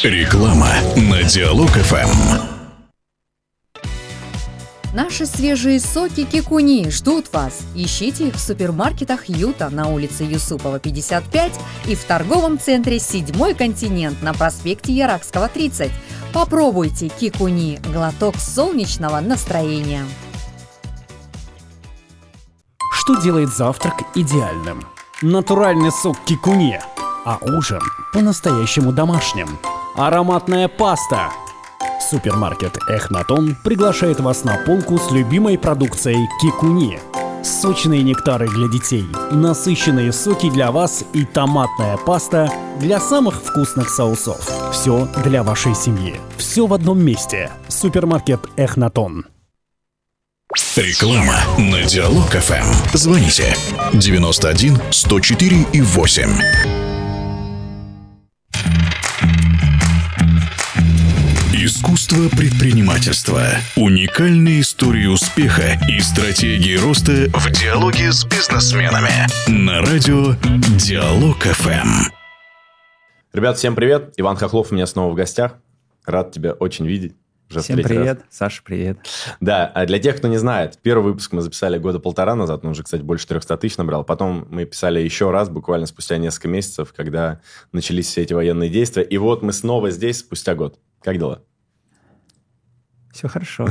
Реклама на Диалог ФМ. Наши свежие соки Кикуни ждут вас. Ищите их в супермаркетах Юта на улице Юсупова, 55 и в торговом центре «Седьмой континент» на проспекте Яракского, 30. Попробуйте Кикуни – глоток солнечного настроения. Что делает завтрак идеальным? Натуральный сок Кикуни, а ужин по-настоящему домашним. Ароматная паста. Супермаркет Эхнатон приглашает вас на полку с любимой продукцией Кикуни. Сочные нектары для детей, насыщенные соки для вас и томатная паста для самых вкусных соусов. Все для вашей семьи. Все в одном месте. Супермаркет Эхнатон. Реклама на Диалог ФМ. Звоните 91 104 и 8. Искусство предпринимательства. Уникальные истории успеха и стратегии роста в диалоге с бизнесменами. На радио Диалог ФМ. Ребят, всем привет. Иван Хохлов у меня снова в гостях. Рад тебя очень видеть. Всем привет. Раз. Саша, привет. Да, а для тех, кто не знает, первый выпуск мы записали года полтора назад, он уже, кстати, больше 300 тысяч набрал. Потом мы писали еще раз, буквально спустя несколько месяцев, когда начались все эти военные действия. И вот мы снова здесь спустя год. Как дела? Все хорошо.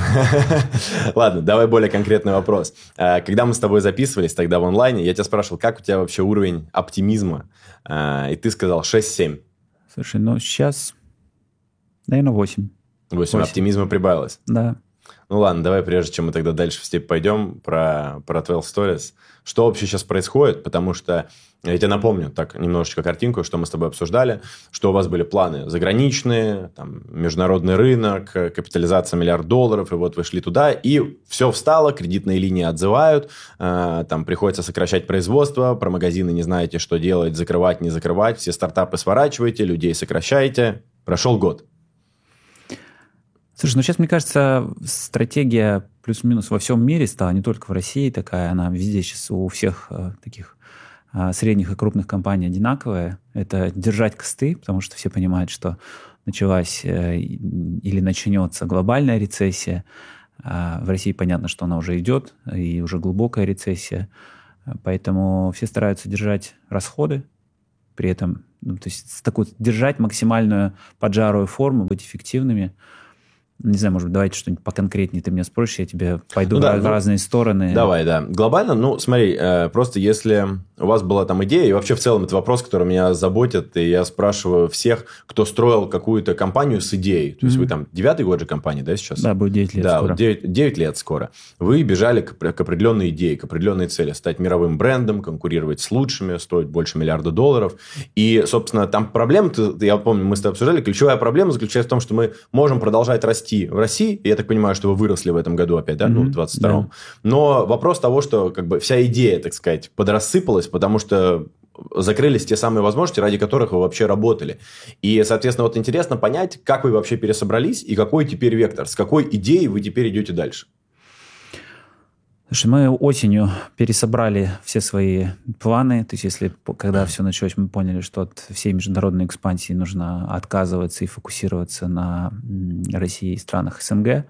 Ладно, давай более конкретный вопрос. Когда мы с тобой записывались тогда в онлайне, я тебя спрашивал, как у тебя вообще уровень оптимизма? И ты сказал 6-7. Слушай, ну сейчас, наверное, 8. 8. Оптимизма прибавилось? Да. Ну ладно, давай, прежде чем мы тогда дальше в степь пойдем, про 12 Stories. Что вообще сейчас происходит? Потому что, я тебе напомню, так, немножечко картинку, что мы с тобой обсуждали, что у вас были планы заграничные, там, международный рынок, капитализация $1 миллиард, и вот вы шли туда, и все встало, кредитные линии отзывают, там приходится сокращать производство, про магазины не знаете, что делать, закрывать, не закрывать, все стартапы сворачиваете, людей сокращаете. Прошел год. Слушай, ну сейчас, мне кажется, стратегия плюс-минус во всем мире стала, не только в России такая, она везде сейчас у всех таких средних и крупных компаний одинаковая. Это держать косты, потому что все понимают, что началась или начнется глобальная рецессия. В России понятно, что она уже идет, и уже глубокая рецессия. Поэтому все стараются держать расходы, при этом, ну, то есть держать максимальную поджарую форму, быть эффективными. Не знаю, может быть, давайте что-нибудь поконкретнее ты меня спросишь, я тебе пойду в разные стороны. Давай, да. Глобально, ну, смотри, просто если у вас была там идея, и вообще в целом это вопрос, который меня заботит, и я спрашиваю всех, кто строил какую-то компанию с идеей. То есть вы там 9-й год же компании, да, сейчас? Да, будет 9 лет скоро. Да, 9 лет скоро. Вы бежали к определенной идее, к определенной цели. Стать мировым брендом, конкурировать с лучшими, стоить больше $1 миллиарда. И, собственно, там проблема, я помню, мы с тобой обсуждали, ключевая проблема заключается в том, что мы можем продолжать расти в России. Я так понимаю, что вы выросли в этом году опять, да? Ну, в 22-м. Да. Но вопрос того, что как бы вся идея, так сказать, подрассыпалась, потому что закрылись те самые возможности, ради которых вы вообще работали. И, соответственно, вот интересно понять, как вы вообще пересобрались и какой теперь вектор, с какой идеей вы теперь идете дальше. Слушай, мы осенью пересобрали все свои планы. То есть, когда все началось, мы поняли, что от всей международной экспансии нужно отказываться и фокусироваться на России и странах СНГ,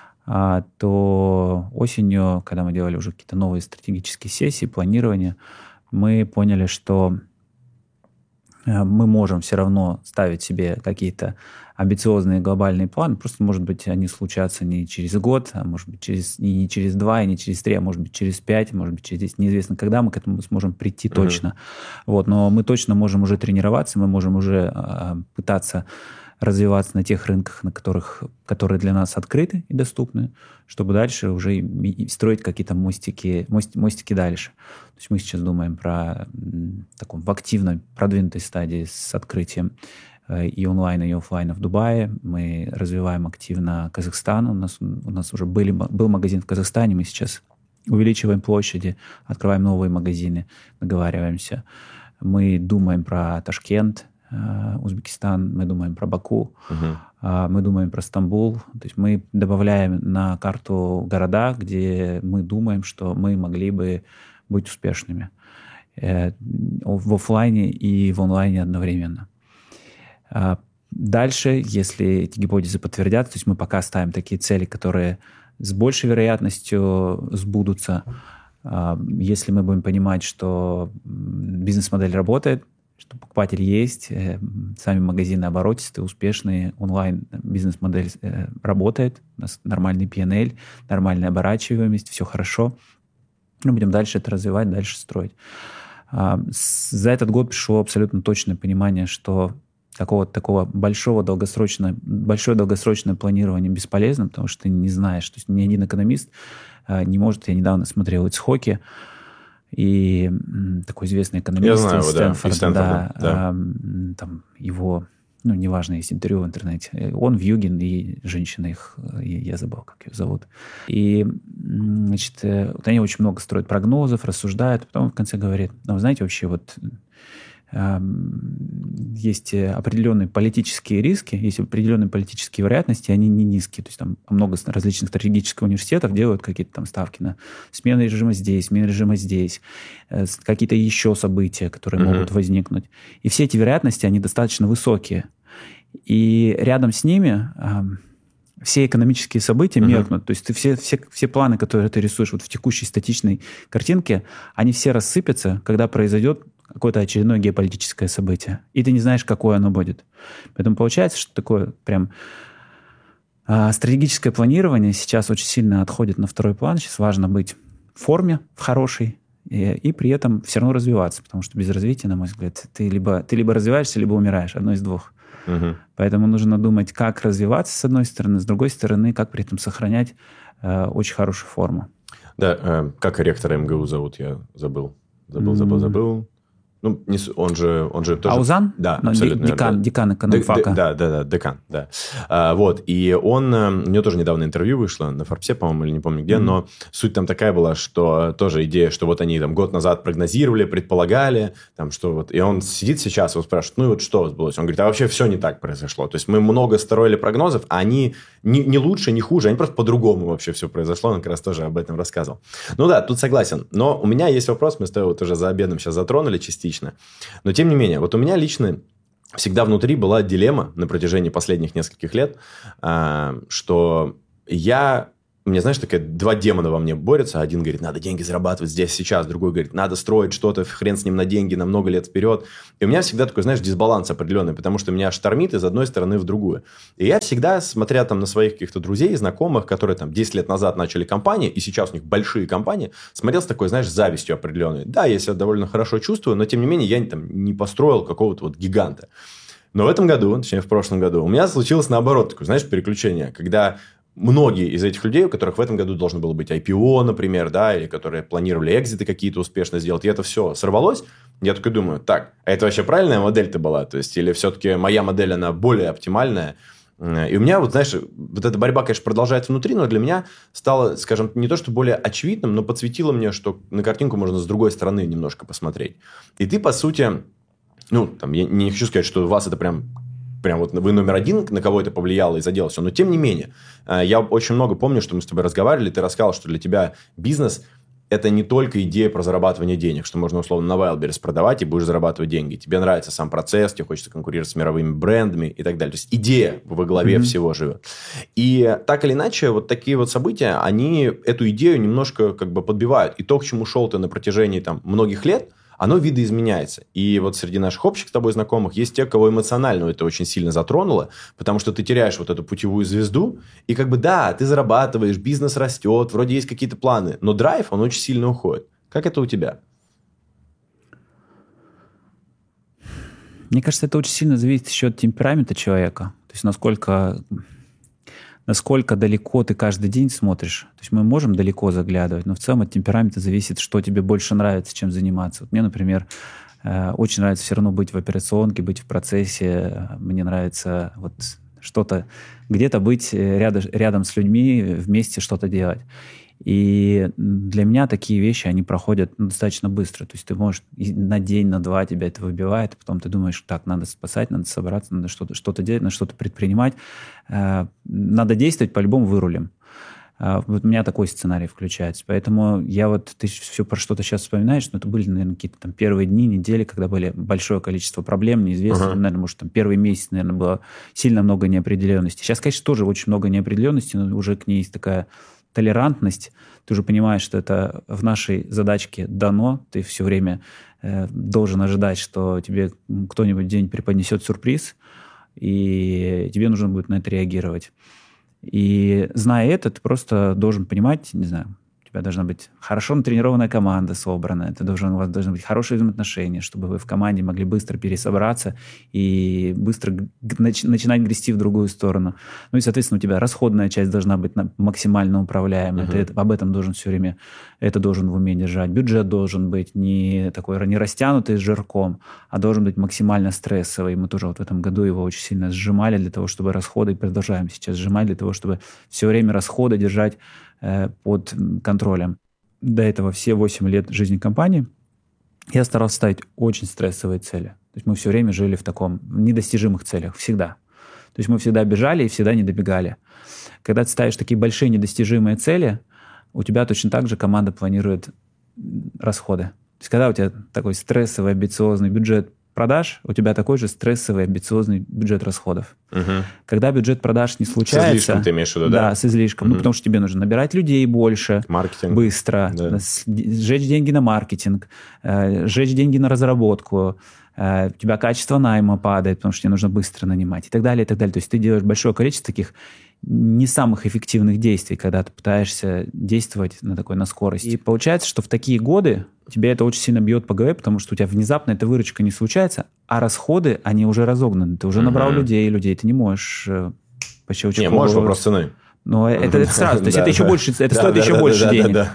то осенью, когда мы делали уже какие-то новые стратегические сессии, планирование, мы поняли, что мы можем все равно ставить себе какие-то амбициозные глобальные планы. Просто, может быть, они случатся не через год, а может быть, не через 2, и не через 3, а может быть, через 5, может быть, через 10. Неизвестно, когда мы к этому сможем прийти точно. Вот, но мы точно можем уже тренироваться, мы можем уже пытаться развиваться на тех рынках, которые для нас открыты и доступны, чтобы дальше уже строить какие-то мостики дальше. То есть мы сейчас думаем про таком в активной, продвинутой стадии с открытием и онлайна, и офлайна в Дубае. Мы развиваем активно Казахстан. У нас уже был магазин в Казахстане, мы сейчас увеличиваем площади, открываем новые магазины, договариваемся. Мы думаем про Ташкент, Узбекистан, мы думаем про Баку, мы думаем про Стамбул. То есть мы добавляем на карту города, где мы думаем, что мы могли бы быть успешными в офлайне и в онлайне одновременно. Дальше, если эти гипотезы подтвердятся, то есть мы пока ставим такие цели, которые с большей вероятностью сбудутся. Если мы будем понимать, что бизнес-модель работает, что покупатель есть, сами магазины оборотистые, успешные, онлайн бизнес-модель работает, у нас нормальный P&L, нормальная оборачиваемость, все хорошо, мы будем дальше это развивать, дальше строить. За этот год пришло абсолютно точное понимание, что такого большое долгосрочное планирование бесполезно, потому что ты не знаешь. То есть ни один экономист не может. Я недавно смотрел Ицхоки, и такой известный экономист из Стэнфорда, там его, неважно, есть интервью в интернете, он вьюгин, и женщина их, я забыл, как ее зовут. И, значит, вот они очень много строят прогнозов, рассуждают, а потом в конце говорит, вы знаете, вообще вот есть определенные политические риски, есть определенные политические вероятности, они не низкие. То есть там много различных стратегических университетов делают какие-то там ставки на смену режима здесь, какие-то еще события, которые могут возникнуть. И все эти вероятности, они достаточно высокие. И рядом с ними все экономические события меркнут. То есть все планы, которые ты рисуешь вот в текущей статичной картинке, они все рассыпятся, когда произойдет какое-то очередное геополитическое событие. И ты не знаешь, какое оно будет. Поэтому получается, что такое прям стратегическое планирование сейчас очень сильно отходит на второй план. Сейчас важно быть в форме, в хорошей, и при этом все равно развиваться. Потому что без развития, на мой взгляд, ты либо развиваешься, либо умираешь. Одно из двух. Поэтому нужно думать, как развиваться, с одной стороны, с другой стороны, как при этом сохранять очень хорошую форму. Да, как ректора МГУ зовут, я забыл. Он же тоже... Аузан? Да, абсолютно. Декан экономфака. Да, декан, да. И у него тоже недавно интервью вышло на Форбсе, по-моему, или не помню где, но суть там такая была, что тоже идея, что вот они там год назад прогнозировали, предполагали, там что вот... И он сидит сейчас, его спрашивает, что у вас было? Он говорит, вообще все не так произошло. То есть мы много строили прогнозов, а они не лучше, не хуже, они просто по-другому вообще все произошло. Он как раз тоже об этом рассказывал. Тут согласен. Но у меня есть вопрос, мы с тобой вот уже за обедом сейчас затронули частично. Но, тем не менее, вот у меня лично всегда внутри была дилемма на протяжении последних нескольких лет, что у меня, знаешь, два демона во мне борются. Один говорит, надо деньги зарабатывать здесь, сейчас. Другой говорит, надо строить что-то, хрен с ним на деньги, на много лет вперед. И у меня всегда такой, знаешь, дисбаланс определенный, потому что меня штормит из одной стороны в другую. И я всегда, смотря там на своих каких-то друзей, знакомых, которые там 10 лет назад начали компании, и сейчас у них большие компании, смотрел с такой, знаешь, завистью определенной. Да, я себя довольно хорошо чувствую, но, тем не менее, я там не построил какого-то вот гиганта. Но в этом году, точнее, в прошлом году, у меня случилось наоборот такое, знаешь, переключение, когда... Многие из этих людей, у которых в этом году должно было быть IPO, например, да, или которые планировали экзиты какие-то успешно сделать, и это все сорвалось, я такой думаю, а это вообще правильная модель-то была? То есть, или все-таки моя модель, она более оптимальная? И у меня, вот знаешь, вот эта борьба, конечно, продолжается внутри, но для меня стало, скажем, не то, что более очевидным, но подсветило мне, что на картинку можно с другой стороны немножко посмотреть. И ты, по сути, я не хочу сказать, что у вас это прям вот вы номер один, на кого это повлияло и задело все. Но, тем не менее, я очень много помню, что мы с тобой разговаривали, ты рассказал, что для тебя бизнес – это не только идея про зарабатывание денег, что можно, условно, на Wildberries продавать и будешь зарабатывать деньги. Тебе нравится сам процесс, тебе хочется конкурировать с мировыми брендами и так далее. То есть, идея во главе всего живет. И так или иначе, вот такие вот события, они эту идею немножко как бы подбивают. И то, к чему шел ты на протяжении многих лет, оно видоизменяется. И вот среди наших общих с тобой знакомых есть те, кого эмоционально это очень сильно затронуло, потому что ты теряешь вот эту путевую звезду, и ты зарабатываешь, бизнес растет, вроде есть какие-то планы, но драйв, он очень сильно уходит. Как это у тебя? Мне кажется, это очень сильно зависит еще от темперамента человека. То есть, насколько далеко ты каждый день смотришь. То есть мы можем далеко заглядывать, но в целом от темперамента зависит, что тебе больше нравится, чем заниматься. Вот мне, например, очень нравится все равно быть в операционке, быть в процессе. Мне нравится вот что-то, где-то быть рядом с людьми, вместе что-то делать. И для меня такие вещи, они проходят достаточно быстро. То есть ты можешь на день, на два тебя это выбивает, а потом ты думаешь, надо спасать, надо собраться, надо что-то делать, надо что-то предпринимать. Надо действовать, по-любому вырулим. Вот у меня такой сценарий включается. Поэтому ты все про что-то сейчас вспоминаешь, но это были, наверное, какие-то там первые дни, недели, когда были большое количество проблем, неизвестных. Наверное, может, там первый месяц, наверное, было сильно много неопределенности. Сейчас, конечно, тоже очень много неопределенности, но уже к ней есть такая толерантность. Ты уже понимаешь, что это в нашей задачке дано. Ты все время должен ожидать, что тебе кто-нибудь день преподнесет сюрприз, и тебе нужно будет на это реагировать. И зная это, ты просто должен понимать, не знаю, у тебя должна быть хорошо натренированная команда собранная, у вас должны быть хорошие взаимоотношения, чтобы вы в команде могли быстро пересобраться и быстро начинать грести в другую сторону. Ну и, соответственно, у тебя расходная часть должна быть максимально управляемой. Ты об этом должен все время, это должен в уме держать. Бюджет должен быть не такой, не растянутый с жирком, а должен быть максимально стрессовый. Мы тоже вот в этом году его очень сильно сжимали для того, чтобы расходы, и продолжаем сейчас сжимать для того, чтобы все время расходы держать под контролем. До этого все 8 лет жизни компании я старался ставить очень стрессовые цели. То есть мы все время жили в таком недостижимых целях, всегда. То есть мы всегда бежали и всегда не добегали. Когда ты ставишь такие большие недостижимые цели, у тебя точно так же команда планирует расходы. То есть когда у тебя такой стрессовый, амбициозный бюджет продаж, у тебя такой же стрессовый, амбициозный бюджет расходов. Когда бюджет продаж не случается... С излишком ты имеешь в виду, да? Да, с излишком. Ну, потому что тебе нужно набирать людей больше, быстро, сжечь деньги на маркетинг, сжечь деньги на разработку, у тебя качество найма падает, потому что тебе нужно быстро нанимать и так далее, и так далее. То есть ты делаешь большое количество таких не самых эффективных действий, когда ты пытаешься действовать на скорость. И получается, что в такие годы тебе это очень сильно бьет по голове, потому что у тебя внезапно эта выручка не случается, а расходы, они уже разогнаны. Ты уже набрал людей, ты не можешь по щелчку. Не, можешь вопрос цены. Но это сразу, то есть это еще больше, это стоит еще больше денег.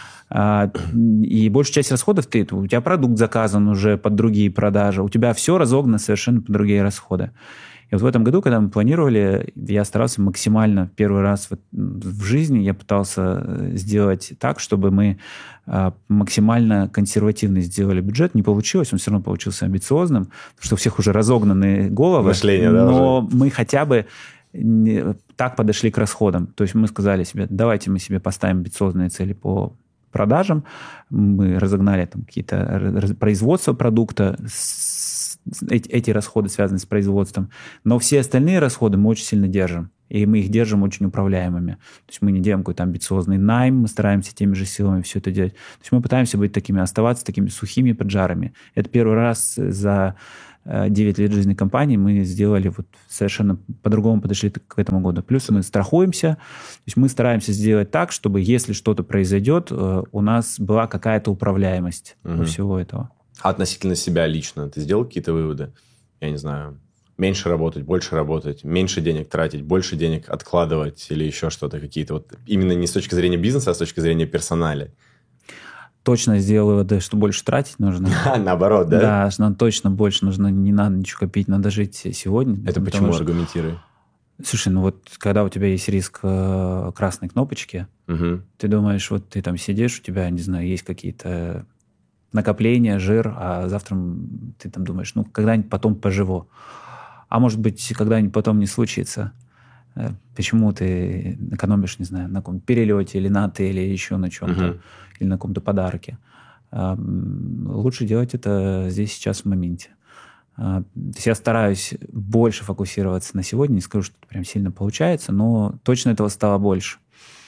И большую часть расходов у тебя продукт заказан уже под другие продажи, у тебя все разогнано совершенно под другие расходы. И вот в этом году, когда мы планировали, я старался максимально, первый раз в жизни я пытался сделать так, чтобы мы максимально консервативно сделали бюджет. Не получилось, он все равно получился амбициозным, потому что у всех уже разогнаны головы. Мышление, да, но уже. Мы хотя бы так подошли к расходам. То есть мы сказали себе, давайте мы себе поставим амбициозные цели по продажам. Мы разогнали там какие-то производства продукта, эти расходы связаны с производством. Но все остальные расходы мы очень сильно держим. И мы их держим очень управляемыми. То есть мы не делаем какой-то амбициозный найм, мы стараемся теми же силами все это делать. То есть мы пытаемся оставаться такими сухими поджарами. Это первый раз за 9 лет жизни компании мы сделали совершенно по-другому подошли к этому году. Плюс мы страхуемся. То есть мы стараемся сделать так, чтобы если что-то произойдет, у нас была какая-то управляемость у всего этого. А относительно себя лично ты сделал какие-то выводы? Я не знаю, меньше работать, больше работать, меньше денег тратить, больше денег откладывать или еще что-то, какие-то именно не с точки зрения бизнеса, а с точки зрения персонали? Точно сделал выводы, что больше тратить нужно. Наоборот, да? Да, что точно больше нужно, не надо ничего копить, надо жить сегодня. Это почему, аргументируй? Слушай, когда у тебя есть риск красной кнопочки, ты думаешь, ты там сидишь, у тебя, не знаю, есть какие-то накопления, жир, а завтра ты там думаешь, когда-нибудь потом поживу. А может быть, когда-нибудь потом не случится. Почему ты экономишь, не знаю, на каком-то перелете или на отеле, или еще на чем-то, или на каком-то подарке. Лучше делать это здесь, сейчас, в моменте. То есть я стараюсь больше фокусироваться на сегодня. Не скажу, что это прям сильно получается, но точно этого стало больше.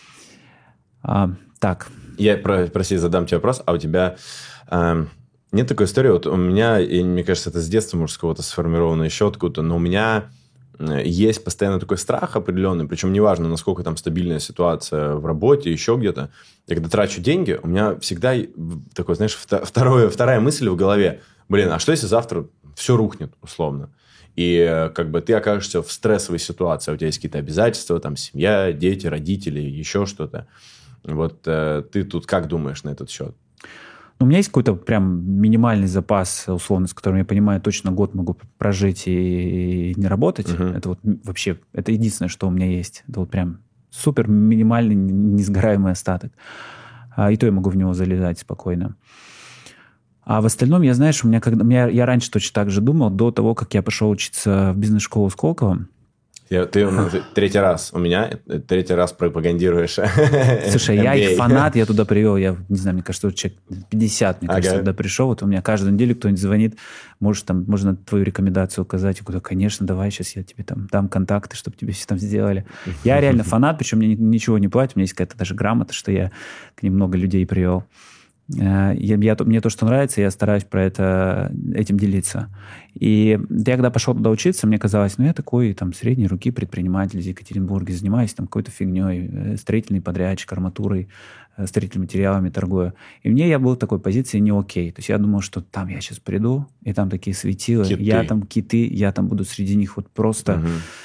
Так. Прости, задам тебе вопрос. А у тебя нет такой истории? У меня, и мне кажется, это с детства, может, с кого-то сформировано еще откуда-то, но у меня есть постоянно такой страх определенный, причем неважно, насколько там стабильная ситуация в работе, еще где-то. Я когда трачу деньги, у меня всегда такой, знаешь, вторая мысль в голове. А что если завтра все рухнет, условно? И ты окажешься в стрессовой ситуации, у тебя есть какие-то обязательства, там, семья, дети, родители, еще что-то. Ты тут как думаешь на этот счет? У меня есть какой-то прям минимальный запас, условно, с которым я понимаю, точно год могу прожить и не работать. Это вообще, это единственное, что у меня есть. Это прям супер минимальный, несгораемый остаток. И то я могу в него залезать спокойно. А в остальном, я раньше точно так же думал, до того, как я пошел учиться в бизнес-школу Сколково. Ты третий раз у меня, третий раз пропагандируешь. Слушай, я их фанат, я туда привел, я не знаю, мне кажется, человек 50, мне кажется, туда пришел. Вот у меня каждую неделю кто-нибудь звонит, можно твою рекомендацию указать. Я говорю, конечно, давай, сейчас я тебе там дам контакты, чтобы тебе все там сделали. Я реально фанат, причем мне ничего не платят, у меня есть какая-то даже грамота, что я к ним много людей привел. Мне то, что нравится, я стараюсь этим делиться. И я когда пошел туда учиться, мне казалось, я такой там средней руки предприниматель из Екатеринбурга, занимаюсь там какой-то фигней, строительный подрядчик, арматурой, строительными материалами торгую. И я был в такой позиции не окей. То есть я думал, что там я сейчас приду, и там такие светила, я там киты, я там буду среди них вот просто...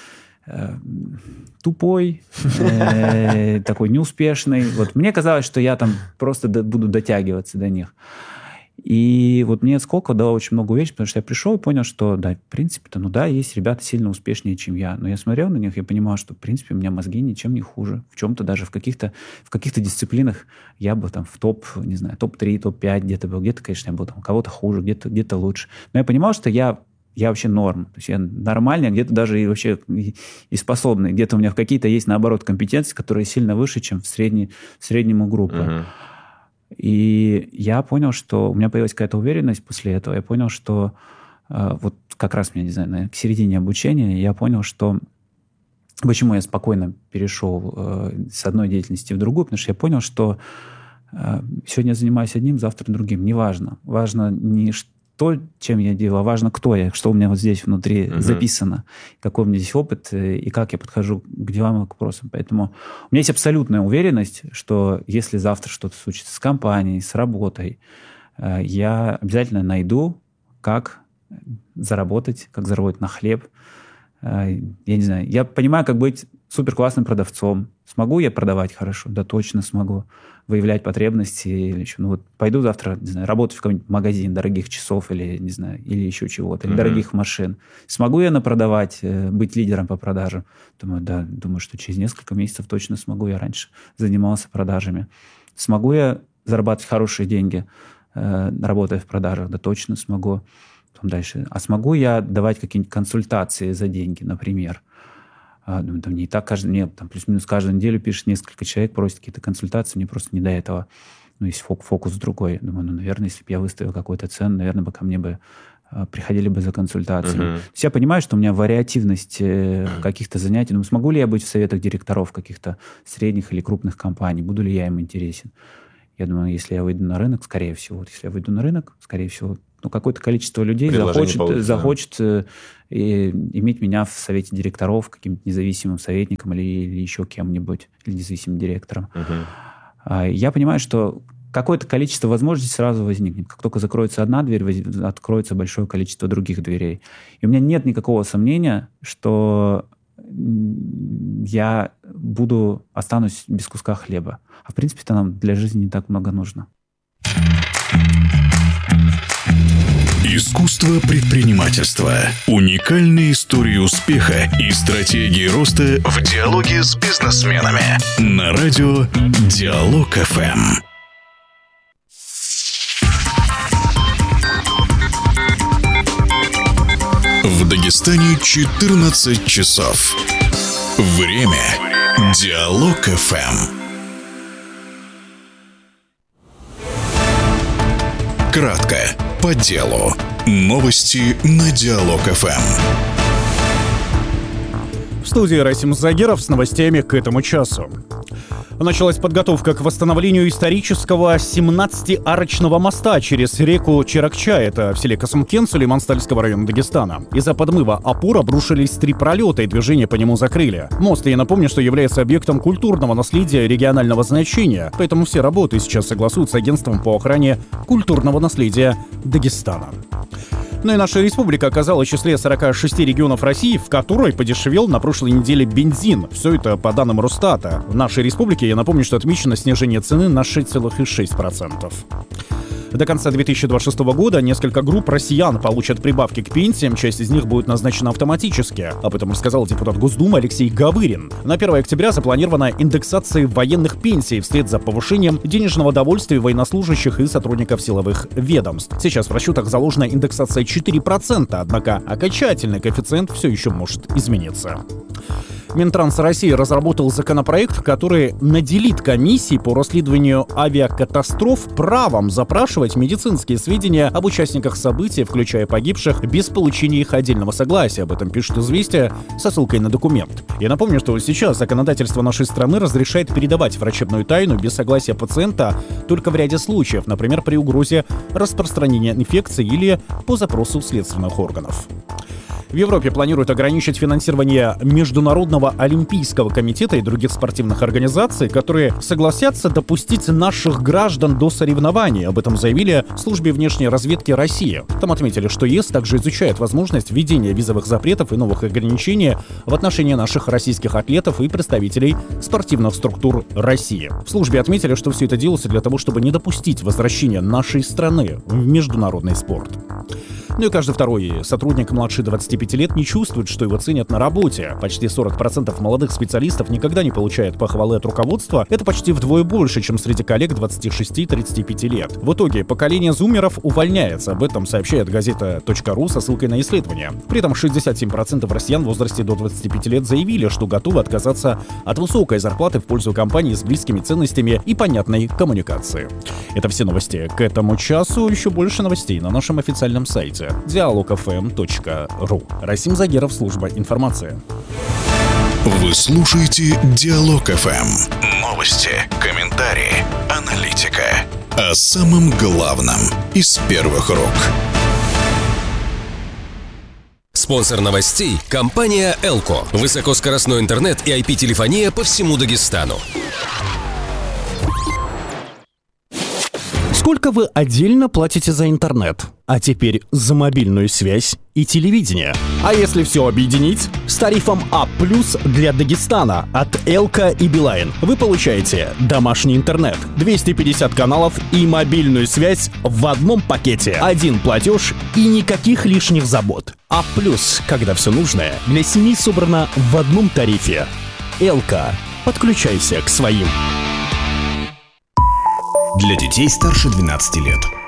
тупой, такой неуспешный. Вот мне казалось, что я там просто буду дотягиваться до них. И вот мне Сколково дало очень много увечий, потому что я пришел и понял, что, да, в принципе-то, есть ребята сильно успешнее, чем я. Но я смотрел на них и понимал, что, в принципе, у меня мозги ничем не хуже. В чем-то даже в каких-то дисциплинах я был там в топ-3, топ-5 где-то был. Где-то, конечно, я был там у кого-то хуже, где-то лучше. Но я понимал, что я вообще норм. То есть я нормальный, а где-то даже и вообще и способный. Где-то у меня какие-то есть, наоборот, компетенции, которые сильно выше, чем в среднему группы. И я понял, что у меня появилась какая-то уверенность после этого. Я понял, что вот как раз мне, не знаю, к середине обучения я понял, что почему я спокойно перешел с одной деятельности в другую, потому что я понял, что сегодня я занимаюсь одним, завтра другим. Неважно. Важно не то, чем я делаю, а важно, кто я, что у меня вот здесь внутри записано, какой у меня здесь опыт и как я подхожу к делам и к вопросам. Поэтому у меня есть абсолютная уверенность, что если завтра что-то случится с компанией, с работой, я обязательно найду, как заработать на хлеб. Я не знаю. Я понимаю, как быть суперклассным продавцом. Смогу я продавать хорошо? Да, точно смогу. Выявлять потребности или еще. Пойду завтра, не знаю, работать в какой-нибудь магазин дорогих часов или, не знаю, или еще чего-то, или дорогих машин. Смогу я напродавать, быть лидером по продажам? Думаю, что через несколько месяцев точно смогу. Я раньше занимался продажами. Смогу я зарабатывать хорошие деньги, работая в продажах? Да, точно смогу. Потом дальше. А смогу я давать какие-нибудь консультации за деньги, например? Мне и так плюс-минус каждую неделю пишет несколько человек, просит какие-то консультации, мне просто не до этого. Есть фокус другой. Думаю, наверное, если бы я выставил какую-то цену, наверное, бы ко мне бы приходили бы за консультациями. То есть я понимаю, что у меня вариативность каких-то занятий. Смогу ли я быть в советах директоров каких-то средних или крупных компаний? Буду ли я им интересен? Я думаю, если я выйду на рынок, скорее всего, какое-то количество людей захочет иметь меня в совете директоров, каким-то независимым советником или еще кем-нибудь, или независимым директором. Я понимаю, что какое-то количество возможностей сразу возникнет. Как только закроется одна дверь, откроется большое количество других дверей. И у меня нет никакого сомнения, что я останусь без куска хлеба. А в принципе-то нам для жизни не так много нужно. Искусство предпринимательства. Уникальные истории успеха и стратегии роста в диалоге с бизнесменами. На радио Диалог ФМ. В Дагестане 14 часов. Время. Диалог ФМ. Кратко, по делу. Новости на Диалог ФМ. В студии Расим Загиров с новостями к этому часу. Началась подготовка к восстановлению исторического 17-арочного моста через реку Чиракча, это в селе Касымкент Сулейман-Стальского района Дагестана. Из-за подмыва опор обрушились 3 пролета, и движение по нему закрыли. Мост, я напомню, что является объектом культурного наследия регионального значения, поэтому все работы сейчас согласуют с агентством по охране культурного наследия Дагестана. Ну и наша республика оказалась в числе 46 регионов России, в которой подешевел на прошлой неделе бензин. Все это по данным Росстата. В нашей республике, я напомню, что отмечено снижение цены на 6,6%. До конца 2026 года несколько групп россиян получат прибавки к пенсиям, часть из них будет назначена автоматически. Об этом рассказал депутат Госдумы Алексей Гавырин. На 1 октября запланирована индексация военных пенсий вслед за повышением денежного довольствия военнослужащих и сотрудников силовых ведомств. Сейчас в расчетах заложена индексация 4%, однако окончательный коэффициент все еще может измениться. Минтранс России разработал законопроект, который наделит комиссии по расследованию авиакатастроф правом запрашивать медицинские сведения об участниках событий, включая погибших, без получения их отдельного согласия. Об этом пишет «Известия» со ссылкой на документ. Я напомню, что сейчас законодательство нашей страны разрешает передавать врачебную тайну без согласия пациента только в ряде случаев, например, при угрозе распространения инфекции или по запросу следственных органов. В Европе планируют ограничить финансирование Международного олимпийского комитета и других спортивных организаций, которые согласятся допустить наших граждан до соревнований. Об этом заявили в службе внешней разведки России. Там отметили, что ЕС также изучает возможность введения визовых запретов и новых ограничений в отношении наших российских атлетов и представителей спортивных структур России. В службе отметили, что все это делается для того, чтобы не допустить возвращения нашей страны в международный спорт. Ну и каждый второй сотрудник младше 25 лет не чувствует, что его ценят на работе. Почти 40% молодых специалистов никогда не получают похвалы от руководства. Это почти вдвое больше, чем среди коллег 26-35 лет. В итоге поколение зумеров увольняется. Об этом сообщает газета.ру со ссылкой на исследование. При этом 67% россиян в возрасте до 25 лет заявили, что готовы отказаться от высокой зарплаты в пользу компании с близкими ценностями и понятной коммуникацией. Это все новости к этому часу. Еще больше новостей на нашем официальном сайте dialogfm.ru. Расим Загеров, служба информации. Вы слушаете Диалог ФМ. Новости, комментарии, аналитика. О самом главном из первых рук. Спонсор новостей – компания «Элко». Высокоскоростной интернет и IP-телефония по всему Дагестану. Сколько вы отдельно платите за интернет? А теперь за мобильную связь и телевидение. А если все объединить? С тарифом А+ для Дагестана от Элка и Билайн вы получаете домашний интернет, 250 каналов и мобильную связь в одном пакете. Один платеж и никаких лишних забот. А+, когда все нужное для семьи собрано в одном тарифе. Элка. Подключайся к своим. Для детей старше 12 лет.